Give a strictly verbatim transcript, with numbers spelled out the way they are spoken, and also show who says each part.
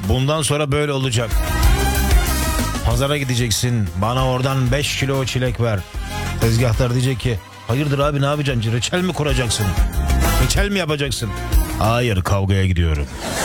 Speaker 1: Bundan sonra böyle olacak. Pazara gideceksin. Bana oradan beş kilo çilek ver. Tezgahtar diyecek ki hayırdır abi, ne yapacaksın? Reçel mi kuracaksın? Reçel mi yapacaksın? Hayır, kavgaya gidiyorum.